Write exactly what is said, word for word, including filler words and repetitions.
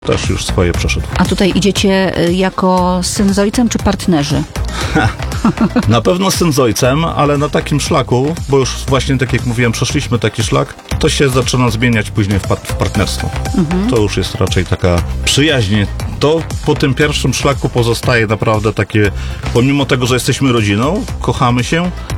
Też już swoje przeszedł. A tutaj idziecie y, jako syn z ojcem, czy partnerzy? Na pewno syn z ojcem, ale na takim szlaku, bo już właśnie tak jak mówiłem, przeszliśmy taki szlak, to się zaczyna zmieniać później w, par- w partnerstwo. Mhm. To już jest raczej taka przyjaźń. To po tym pierwszym szlaku pozostaje naprawdę takie, pomimo tego, że jesteśmy rodziną, kochamy się,